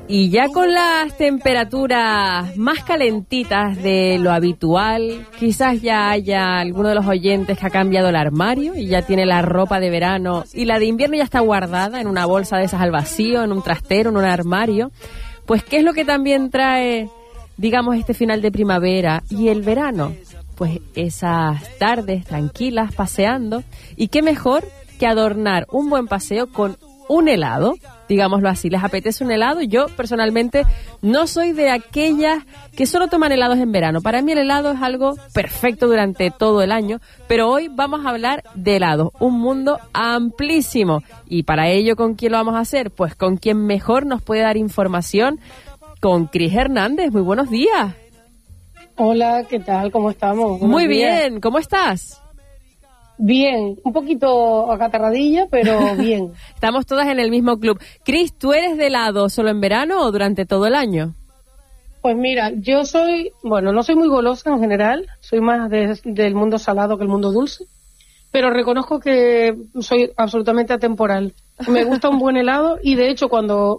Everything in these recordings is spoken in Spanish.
Y ya con las temperaturas más calentitas de lo habitual, quizás ya haya alguno de los oyentes que ha cambiado el armario y ya tiene la ropa de verano y la de invierno ya está guardada en una bolsa de esas al vacío, en un trastero, en un armario. Pues, ¿qué es lo que también trae, digamos, este final de primavera y el verano? Pues esas tardes tranquilas paseando. Y qué mejor que adornar un buen paseo con un helado, digámoslo así. ¿Les apetece un helado? Yo personalmente no soy de aquellas que solo toman helados en verano. Para mí el helado es algo perfecto durante todo el año, pero hoy vamos a hablar de helados, un mundo amplísimo. Y para ello, ¿con quién lo vamos a hacer? Pues con quien mejor nos puede dar información, con Cris Hernández. Muy buenos días. Hola, ¿qué tal? ¿Cómo estamos? Muy bien, ¿cómo estás? Bien, un poquito acatarradilla, pero bien. Estamos todas en el mismo club. Cris, ¿tú eres de helado solo en verano o durante todo el año? Pues mira, yo soy, no soy muy golosa en general, soy más del mundo salado que el mundo dulce, pero reconozco que soy absolutamente atemporal. Me gusta un buen helado y de hecho cuando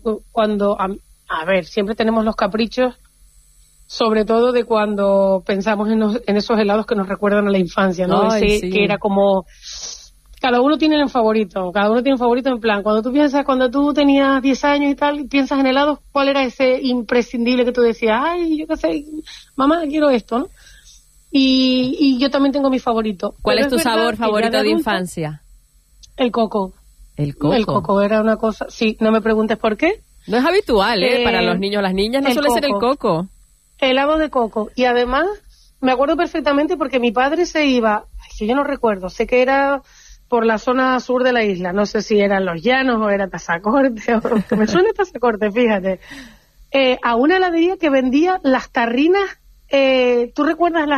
a ver, siempre tenemos los caprichos, sobre todo de cuando pensamos en esos helados que nos recuerdan a la infancia, ¿no? Ay, sí. Que era como... Cada uno tiene un favorito en plan, cuando tú tenías 10 años y tal, y piensas en helados, ¿cuál era ese imprescindible que tú decías? Ay, yo qué sé, mamá, quiero esto, ¿no? Y yo también tengo mi favorito. ¿Cuál es tu sabor favorito de infancia? El coco. ¿El coco? El coco era una cosa... Sí, no me preguntes por qué. No es habitual, para los niños o las niñas, no suele ser el coco. Helado de coco. Y además, me acuerdo perfectamente porque mi padre se iba, si yo no recuerdo, sé que era por la zona sur de la isla, no sé si eran Los Llanos o era Tazacorte, o que me suena Tazacorte, fíjate, a una heladería que vendía las tarrinas, ¿tú recuerdas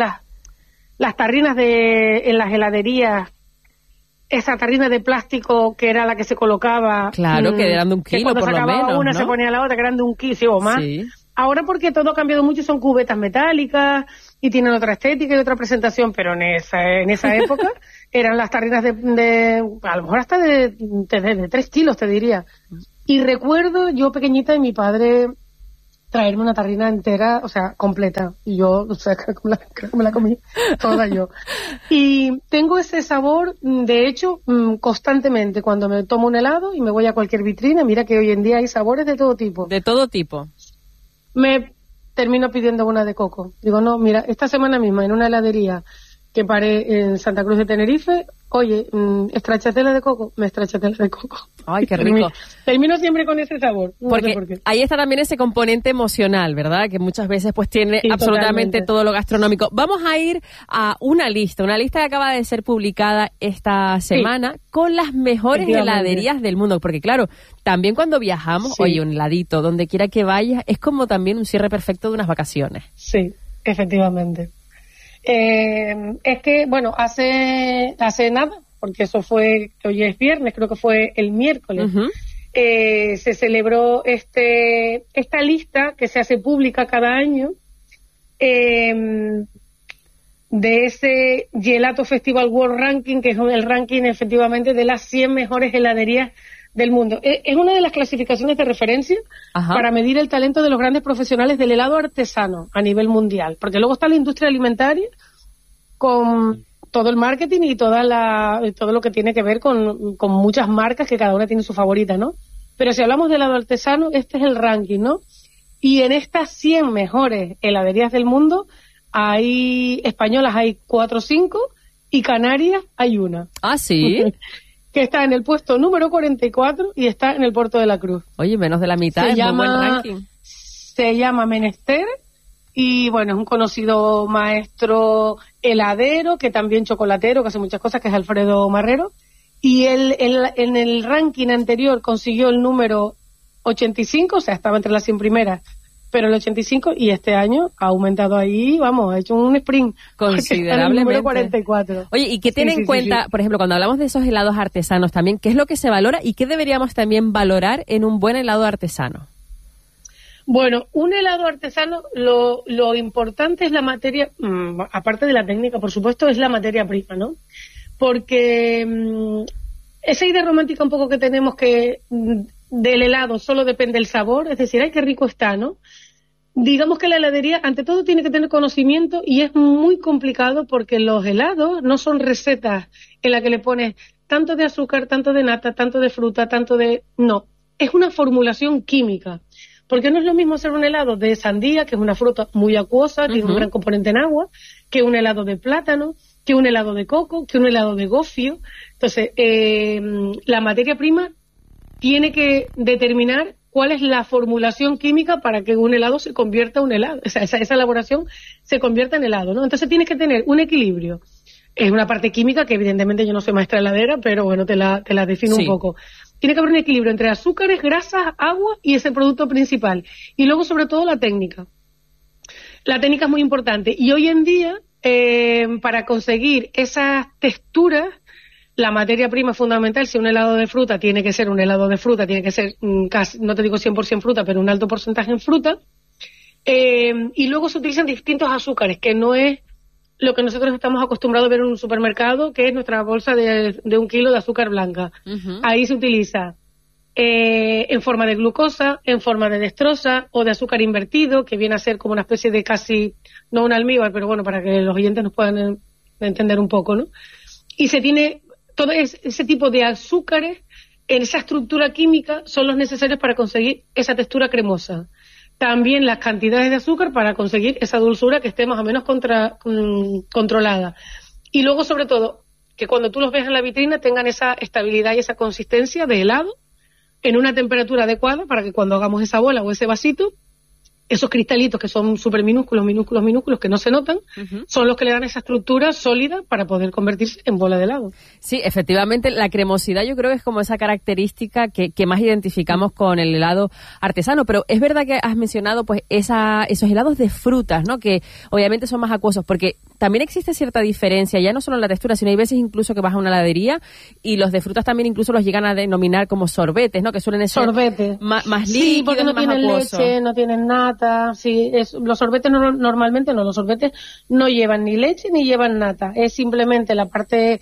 las tarrinas en las heladerías? Esa tarrina de plástico que era la que se colocaba. Claro, que eran de 1 kilo por lo menos, cuando se acababa una, ¿no? Se ponía la otra, que eran de 1 kilo, sí, o más. Sí. Ahora porque todo ha cambiado mucho, son cubetas metálicas y tienen otra estética y otra presentación, pero en esa época eran las tarrinas de a lo mejor hasta de 3 kilos, te diría. Y recuerdo yo pequeñita de mi padre traerme una tarrina entera, o sea, completa. Y yo, o sea, creo que me la comí toda yo. Y tengo ese sabor, de hecho, constantemente cuando me tomo un helado y me voy a cualquier vitrina. Mira que hoy en día hay sabores de todo tipo. De todo tipo. Me termino pidiendo una de coco. Digo, no, mira, esta semana misma en una heladería que paré en Santa Cruz de Tenerife, oye, stracciatella de coco, me stracciatella de coco. Ay, qué rico. Termino siempre con ese sabor. No porque sé por qué. Ahí está también ese componente emocional, ¿verdad? Que muchas veces pues tiene Sí, absolutamente totalmente. todo lo gastronómico. Vamos a ir a una lista que acaba de ser publicada esta semana con las mejores heladerías del mundo. Porque claro, también cuando viajamos, oye, un heladito, donde quiera que vayas, es como también un cierre perfecto de unas vacaciones. Sí, efectivamente. Es que, hace nada, porque eso fue, hoy es viernes, creo que fue el miércoles, se celebró esta lista que se hace pública cada año de ese Gelato Festival World Ranking, que es el ranking efectivamente de las 100 mejores heladerías del mundo. Es una de las clasificaciones de referencia para medir el talento de los grandes profesionales del helado artesano a nivel mundial, porque luego está la industria alimentaria con todo el marketing y todo lo que tiene que ver con muchas marcas que cada una tiene su favorita, ¿no? Pero si hablamos de helado artesano, este es el ranking, ¿no? Y en estas 100 mejores heladerías del mundo, españolas hay 4 o 5 y Canarias hay una. Ah, ¿sí? Que está en el puesto número 44 y está en el Puerto de la Cruz. Oye, menos de la mitad, es muy buen ranking. Se llama Menester y, es un conocido maestro heladero, que también chocolatero, que hace muchas cosas, que es Alfredo Marrero. Y él en el ranking anterior consiguió el número 85, o sea, estaba entre las 100 primeras, pero el 85, y este año ha aumentado ahí, ha hecho un sprint considerablemente. El número 44. Oye, ¿y qué tiene en cuenta, por ejemplo, cuando hablamos de esos helados artesanos también, qué es lo que se valora y qué deberíamos también valorar en un buen helado artesano? Bueno, un helado artesano, lo importante es la materia, aparte de la técnica, por supuesto, es la materia prima, ¿no? Porque esa idea romántica un poco que tenemos que del helado solo depende el sabor, es decir, ¡ay, qué rico está!, ¿no? Digamos que la heladería, ante todo, tiene que tener conocimiento y es muy complicado porque los helados no son recetas en las que le pones tanto de azúcar, tanto de nata, tanto de fruta, tanto de... No, es una formulación química. Porque no es lo mismo hacer un helado de sandía, que es una fruta muy acuosa, tiene un gran componente en agua, que un helado de plátano, que un helado de coco, que un helado de gofio. Entonces, la materia prima tiene que determinar cuál es la formulación química para que un helado se convierta en un helado, esa elaboración se convierta en helado, ¿no? Entonces tienes que tener un equilibrio. Es una parte química que evidentemente yo no soy maestra heladera, pero bueno, te la defino un poco. Tiene que haber un equilibrio entre azúcares, grasas, agua y ese producto principal. Y luego, sobre todo, la técnica. La técnica es muy importante. Y hoy en día, para conseguir esas texturas, la materia prima fundamental, si un helado de fruta tiene que ser un helado de fruta, tiene que ser casi, no te digo 100% fruta, pero un alto porcentaje en fruta. Y luego se utilizan distintos azúcares, que no es lo que nosotros estamos acostumbrados a ver en un supermercado, que es nuestra bolsa de 1 kilo de azúcar blanca. Ahí se utiliza en forma de glucosa, en forma de dextrosa o de azúcar invertido, que viene a ser como una especie de casi, no un almíbar, pero bueno, para que los oyentes nos puedan entender un poco, ¿no? Y se tiene todo ese tipo de azúcares en esa estructura química son los necesarios para conseguir esa textura cremosa. También las cantidades de azúcar para conseguir esa dulzura que esté más o menos controlada. Y luego, sobre todo, que cuando tú los ves en la vitrina tengan esa estabilidad y esa consistencia de helado en una temperatura adecuada para que cuando hagamos esa bola o ese vasito, esos cristalitos que son súper minúsculos, que no se notan, son los que le dan esa estructura sólida para poder convertirse en bola de helado. Sí, efectivamente, la cremosidad yo creo que es como esa característica que más identificamos con el helado artesano, pero es verdad que has mencionado pues esos helados de frutas, ¿no? Que obviamente son más acuosos, porque también existe cierta diferencia, ya no solo en la textura, sino hay veces incluso que vas a una heladería y los de frutas también incluso los llegan a denominar como sorbetes, ¿no? Que suelen ser más líquidos, sí, porque no tienen leche, no tienen nata. Sí, los sorbetes normalmente los sorbetes no llevan ni leche ni llevan nata, es simplemente la parte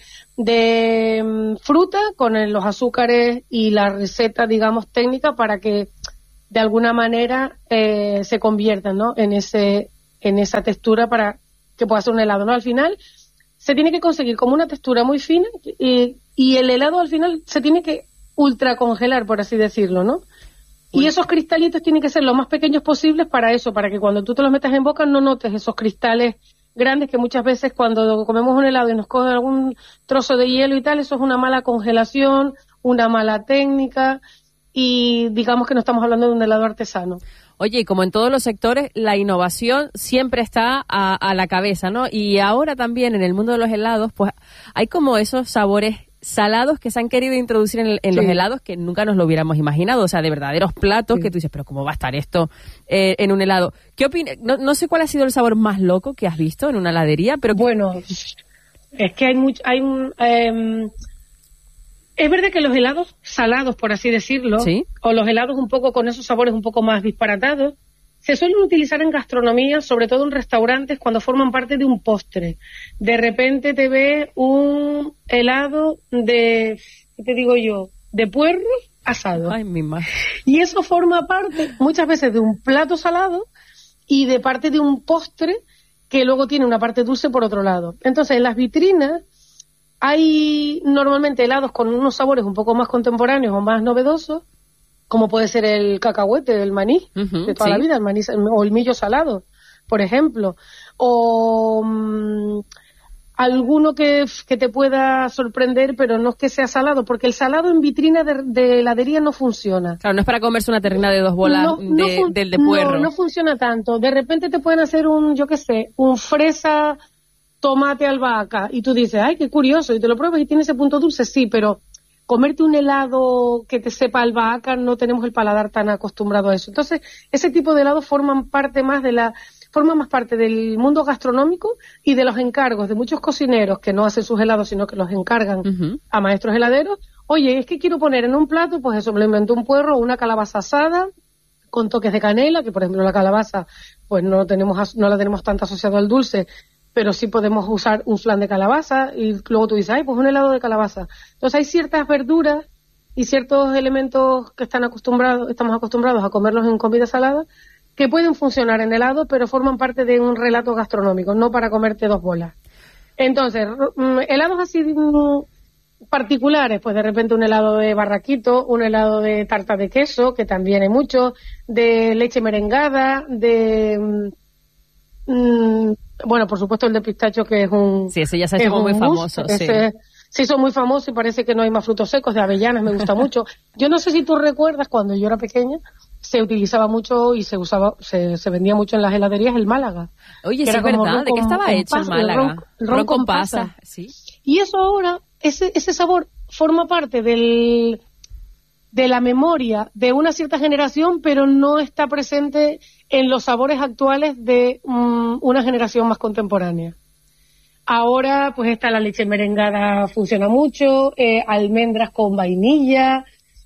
de fruta con los azúcares y la receta, digamos, técnica para que de alguna manera se conviertan, ¿no? en esa textura para que pueda ser un helado, ¿no? Al final se tiene que conseguir como una textura muy fina y el helado al final se tiene que ultracongelar, por así decirlo, ¿no? Y esos cristalitos tienen que ser lo más pequeños posibles para eso, para que cuando tú te los metas en boca no notes esos cristales grandes que muchas veces cuando comemos un helado y nos coge algún trozo de hielo y tal, eso es una mala congelación, una mala técnica y digamos que no estamos hablando de un helado artesano. Oye, y como en todos los sectores, la innovación siempre está a la cabeza, ¿no? Y ahora también en el mundo de los helados, pues hay como esos sabores salados que se han querido introducir en los helados que nunca nos lo hubiéramos imaginado, o sea, de verdaderos platos que tú dices, pero ¿cómo va a estar esto en un helado? ¿Qué opinas? No sé cuál ha sido el sabor más loco que has visto en una heladería, pero... Bueno, es que es verdad que los helados salados, por así decirlo, o los helados un poco con esos sabores un poco más disparatados, se suelen utilizar en gastronomía, sobre todo en restaurantes, cuando forman parte de un postre. De repente te ves un helado de, ¿qué te digo yo?, de puerro asado. Ay, mi madre. Y eso forma parte, muchas veces, de un plato salado y de parte de un postre que luego tiene una parte dulce por otro lado. Entonces, en las vitrinas hay normalmente helados con unos sabores un poco más contemporáneos o más novedosos, como puede ser el cacahuete, el maní de toda la vida, el maní o el millo salado, por ejemplo, o alguno que te pueda sorprender, pero no es que sea salado, porque el salado en vitrina de heladería no funciona. Claro, no es para comerse una terrina de 2 bolas del de puerro. No funciona tanto. De repente te pueden hacer un fresa tomate albahaca y tú dices, ay, qué curioso, y te lo pruebas y tiene ese punto dulce, sí, pero comerte un helado que te sepa albahaca, no tenemos el paladar tan acostumbrado a eso. Entonces, ese tipo de helados forman más parte del mundo gastronómico y de los encargos de muchos cocineros que no hacen sus helados, sino que los encargan a maestros heladeros. Oye, es que quiero poner en un plato, pues eso, me invento un puerro o una calabaza asada con toques de canela, que por ejemplo la calabaza, pues no la tenemos tanto asociado al dulce, pero sí podemos usar un flan de calabaza y luego tú dices, ay, pues un helado de calabaza. Entonces hay ciertas verduras y ciertos elementos que estamos acostumbrados a comerlos en comida salada, que pueden funcionar en helado, pero forman parte de un relato gastronómico, no para comerte 2 bolas. Entonces, helados así particulares, pues de repente un helado de barraquito, un helado de tarta de queso, que también hay mucho, de leche merengada, bueno, por supuesto el de pistacho, que es un... Sí, ese ya se ha hecho muy famoso, sí. Se hizo muy famoso y parece que no hay más frutos secos. De avellanas me gusta mucho. Yo no sé si tú recuerdas, cuando yo era pequeña, se utilizaba mucho y se vendía mucho en las heladerías el Málaga. Oye, sí, es verdad. ¿De qué estaba hecho el Málaga? Ron con pasa. Sí. Y eso ahora, ese sabor forma parte de la memoria de una cierta generación, pero no está presente en los sabores actuales de una generación más contemporánea. Ahora, pues está la leche merengada, funciona mucho, almendras con vainilla.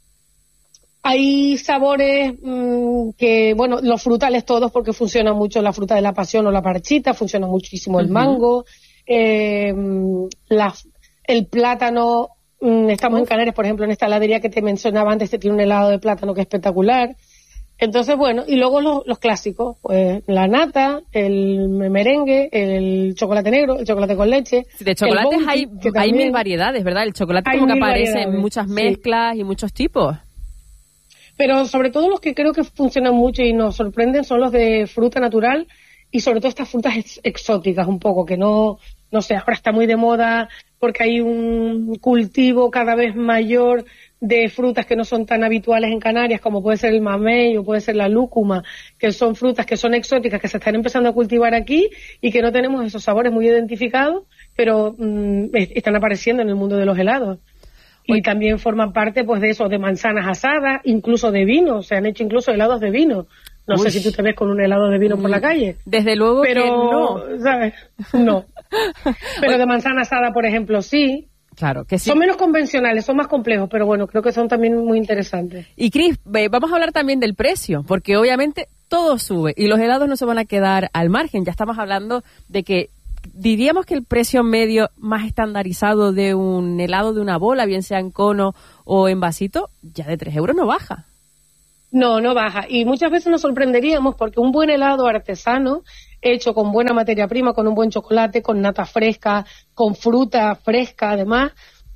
Hay sabores que, bueno, los frutales todos, porque funciona mucho la fruta de la pasión o la parchita, funciona muchísimo el mango, el plátano. Estamos en Canarias, por ejemplo, en esta heladería que te mencionaba antes, que tiene un helado de plátano que es espectacular. Entonces, bueno, y luego los clásicos, pues la nata, el merengue, el chocolate negro, el chocolate con leche. Sí, de chocolates hay 1000 variedades, ¿verdad? El chocolate como que aparece en muchas mezclas y muchos tipos. Pero sobre todo los que creo que funcionan mucho y nos sorprenden son los de fruta natural y sobre todo estas frutas exóticas un poco, que no sé, ahora está muy de moda porque hay un cultivo cada vez mayor de frutas que no son tan habituales en Canarias, como puede ser el mamey o puede ser la lúcuma, que son frutas que son exóticas, que se están empezando a cultivar aquí y que no tenemos esos sabores muy identificados, pero están apareciendo en el mundo de los helados. Y también forman parte, pues, de eso, de manzanas asadas, incluso de vino. Se han hecho incluso helados de vino. No sé si tú te ves con un helado de vino por la calle. Desde luego pero, que no. ¿sabes? No. Pero de manzana asada, por ejemplo, sí. Claro que sí. Son menos convencionales, son más complejos, pero bueno, creo que son también muy interesantes. Y Cris, vamos a hablar también del precio, porque obviamente todo sube y los helados no se van a quedar al margen. Ya estamos hablando de que diríamos que el precio medio más estandarizado de un helado de una bola, bien sea en cono o en vasito, ya de 3 euros no baja. No baja. Y muchas veces nos sorprenderíamos porque un buen helado artesano, hecho con buena materia prima, con un buen chocolate, con nata fresca, con fruta fresca, además,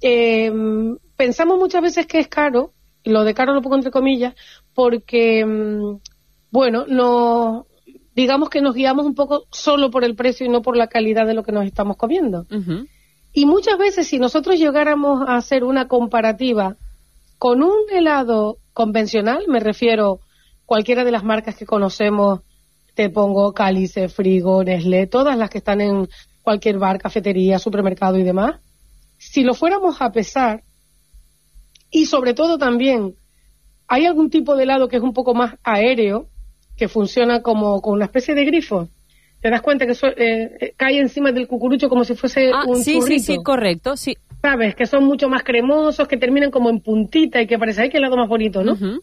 pensamos muchas veces que es caro, lo de caro lo pongo entre comillas, porque, digamos que nos guiamos un poco solo por el precio y no por la calidad de lo que nos estamos comiendo. Uh-huh. Y muchas veces, si nosotros llegáramos a hacer una comparativa con un helado convencional, me refiero cualquiera de las marcas que conocemos, te pongo Cálice, Frigo, Nestlé, todas las que están en cualquier bar, cafetería, supermercado y demás, si lo fuéramos a pesar, y sobre todo también, hay algún tipo de helado que es un poco más aéreo, que funciona como con una especie de grifo. ¿Te das cuenta que cae encima del cucurucho como si fuese un churrito? Sí, correcto, sí. ¿Sabes? Que son mucho más cremosos, que terminan como en puntita y que parece, ¡ay, qué helado más bonito!, ¿no? Uh-huh.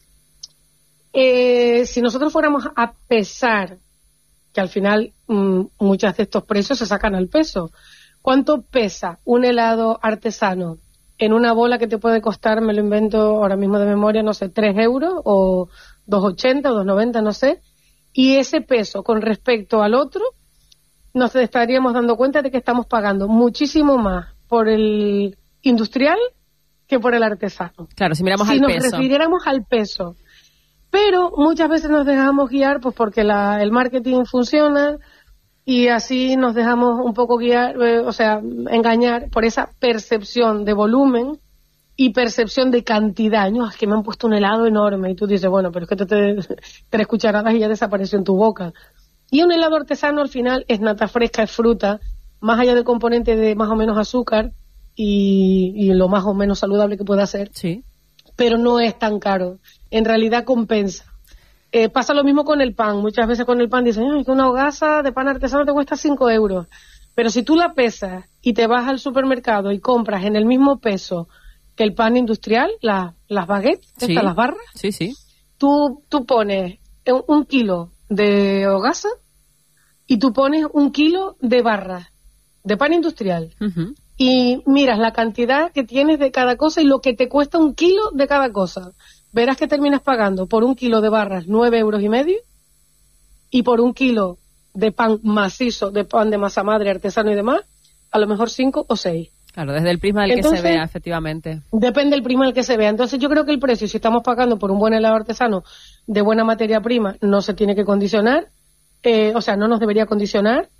Si nosotros fuéramos a pesar, que al final muchos de estos precios se sacan al peso, ¿cuánto pesa un helado artesano en una bola que te puede costar, me lo invento ahora mismo de memoria, no sé, 3 euros o 2,80 o 2,90, no sé? Y ese peso con respecto al otro, nos estaríamos dando cuenta de que estamos pagando muchísimo más por el industrial que por el artesano. Claro, si miramos al peso. Si nos refiriéramos al peso. Pero muchas veces nos dejamos guiar pues porque el marketing funciona y así nos dejamos un poco guiar, engañar por esa percepción de volumen y percepción de cantidad. No, es que me han puesto un helado enorme y tú dices, bueno, pero es que 3 cucharadas y ya desapareció en tu boca. Y un helado artesano al final es nata fresca, es fruta, más allá del componente de más o menos azúcar y lo más o menos saludable que pueda ser. Sí. Pero no es tan caro. En realidad compensa. Pasa lo mismo con el pan. Muchas veces con el pan dicen, ay, que una hogaza de pan artesano te cuesta 5 euros. Pero si tú la pesas y te vas al supermercado y compras en el mismo peso que el pan industrial, las baguettes, sí. Las barras, sí. Tú pones 1 kilo de hogaza y tú pones 1 kilo de barras de pan industrial. Uh-huh. y miras la cantidad que tienes de cada cosa y lo que te cuesta 1 kilo de cada cosa, verás que terminas pagando por 1 kilo de barras 9,5 € y por 1 kilo de pan macizo, de pan de masa madre, artesano y demás, a lo mejor 5 o 6. Claro, desde el prisma del que se vea, efectivamente. Depende del prisma del que se vea. Entonces yo creo que el precio, si estamos pagando por un buen helado artesano de buena materia prima, no se tiene que condicionar, o sea, no nos debería condicionar,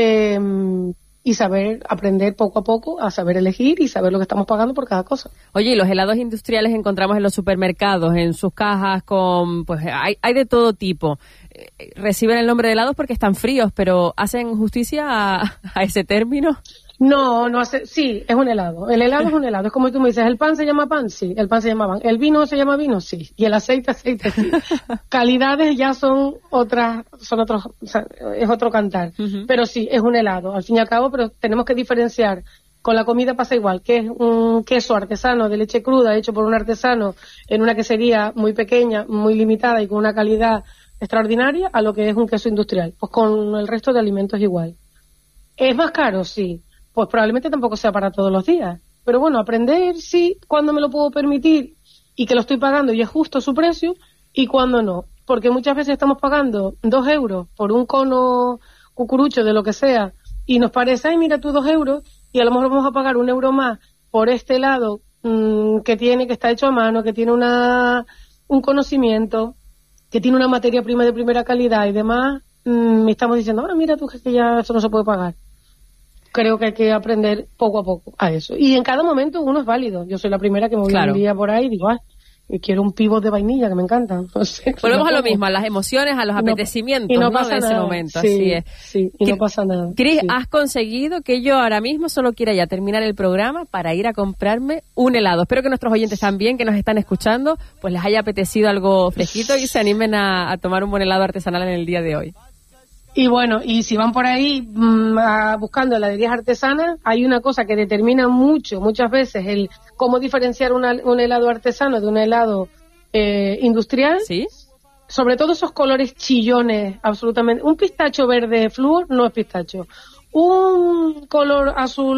y saber aprender poco a poco a saber elegir y saber lo que estamos pagando por cada cosa. Oye, y los helados industriales encontramos en los supermercados, en sus cajas, pues hay de todo tipo. Reciben el nombre de helados porque están fríos, pero ¿hacen justicia a ese término? No hace, sí, es un helado. El helado es un helado. Es como tú me dices, ¿el pan se llama pan? Sí, el pan se llama pan. ¿El vino se llama vino? Sí. Y el aceite, sí. Calidades ya son otros, o sea, es otro cantar. Uh-huh. Pero sí, es un helado, al fin y al cabo, pero tenemos que diferenciar. Con la comida pasa igual, que es un queso artesano de leche cruda hecho por un artesano en una quesería muy pequeña, muy limitada y con una calidad extraordinaria, a lo que es un queso industrial. Pues con el resto de alimentos igual. ¿Es más caro? Sí. Pues probablemente tampoco sea para todos los días. Pero bueno, aprender sí, cuando me lo puedo permitir y que lo estoy pagando y es justo su precio, y cuando no. Porque muchas veces estamos pagando 2 € por un cono cucurucho de lo que sea y nos parece, ay, mira tú 2 € y a lo mejor vamos a pagar 1 € más por este helado que está hecho a mano, que tiene un conocimiento, que tiene una materia prima de primera calidad y demás, y estamos diciendo, mira tú que ya eso no se puede pagar. Creo que hay que aprender poco a poco a eso. Y en cada momento uno es válido. Yo soy la primera que me voy un día por ahí y digo, quiero un pivot de vainilla que me encanta. No sé, volvemos a lo mismo, a las emociones, a los apetecimientos, y no pasa de nada. Ese momento. Sí, así es. Sí, y no pasa nada. Cris, sí. Has conseguido que yo ahora mismo solo quiera ya terminar el programa para ir a comprarme un helado. Espero que nuestros oyentes también, que nos están escuchando, pues les haya apetecido algo fresquito y se animen a tomar un buen helado artesanal en el día de hoy. Y bueno, y si van por ahí buscando heladerías artesanas, hay una cosa que determina muchas veces el cómo diferenciar un helado artesano de un helado industrial. ¿Sí? Sobre todo esos colores chillones, absolutamente. Un pistacho verde flúor no es pistacho. Un color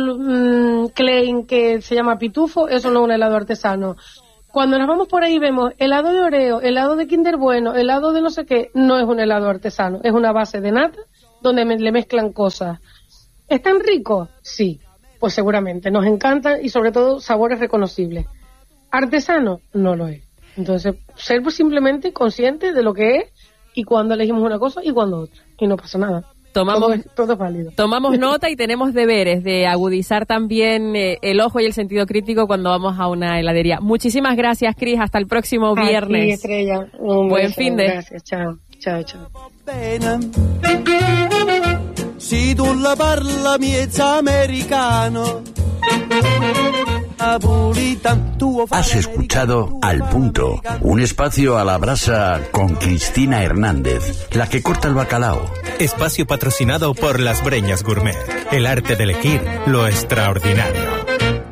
azul Klein que se llama pitufo, eso no es un helado artesano. Cuando nos vamos por ahí vemos helado de Oreo, helado de Kinder Bueno, helado de no sé qué, no es un helado artesano, es una base de nata donde le mezclan cosas. ¿Están ricos? Sí, pues seguramente, nos encantan y sobre todo sabores reconocibles. ¿Artesano? No lo es. Entonces, ser pues simplemente consciente de lo que es y cuando elegimos una cosa y cuando otra, y no pasa nada. Todo es válido. Tomamos nota y tenemos deberes de agudizar también el ojo y el sentido crítico cuando vamos a una heladería. Muchísimas gracias, Cris. Hasta el próximo viernes. Sí, Estrella. Buen fin de. Gracias. Chao. Si tu la parla miezza americano. Has escuchado Al Punto, un espacio a la brasa con Cristina Hernández, la que corta el bacalao. Espacio patrocinado por Las Breñas Gourmet, el arte de elegir lo extraordinario.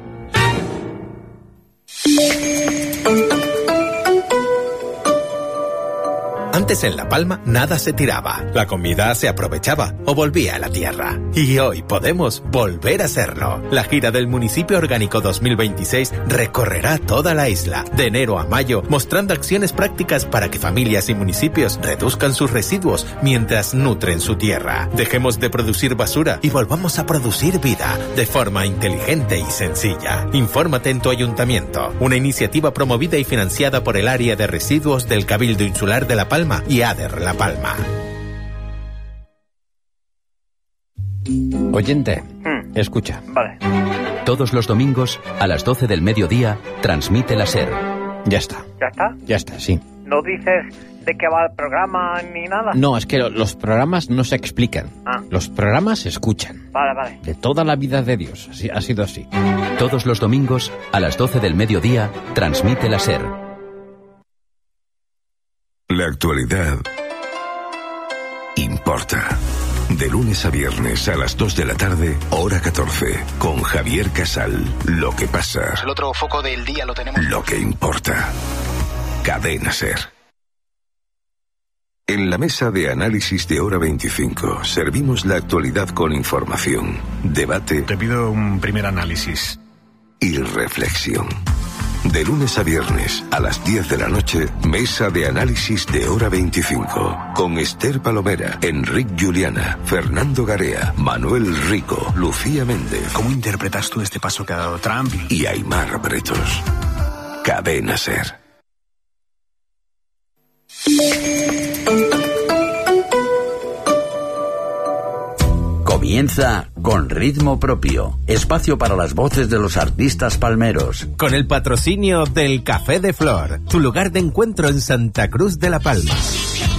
Antes en La Palma nada se tiraba, la comida se aprovechaba o volvía a la tierra. Y hoy podemos volver a hacerlo. La gira del Municipio Orgánico 2026 recorrerá toda la isla, de enero a mayo, mostrando acciones prácticas para que familias y municipios reduzcan sus residuos mientras nutren su tierra. Dejemos de producir basura y volvamos a producir vida de forma inteligente y sencilla. Infórmate en tu ayuntamiento. Una iniciativa promovida y financiada por el Área de Residuos del Cabildo Insular de La Palma y ADER La Palma. Oyente, escucha. Vale. Todos los domingos, a las 12 del mediodía, transmite la SER. Ya está. ¿Ya está? Ya está, sí. ¿No dices de qué va el programa ni nada? No, es que los programas no se explican. Los programas se escuchan. Vale. De toda la vida de Dios. Así, ha sido así. Todos los domingos, a las 12 del mediodía, transmite la SER. La actualidad importa. De lunes a viernes a las 2 de la tarde, hora 14, con Javier Casal. Lo que pasa. El otro foco del día lo tenemos. Lo que importa. Cadena SER. En la mesa de análisis de Hora 25 servimos la actualidad con información, debate. Te pido un primer análisis. Y reflexión. De lunes a viernes a las 10 de la noche, mesa de análisis de Hora 25. Con Esther Palomera, Enric Juliana, Fernando Garea, Manuel Rico, Lucía Méndez. ¿Cómo interpretas tú este paso que ha dado Trump? Y Aimar Bretos. Cadena SER. Comienza Con Ritmo Propio, espacio para las voces de los artistas palmeros. Con el patrocinio del Café de Flor, tu lugar de encuentro en Santa Cruz de la Palma.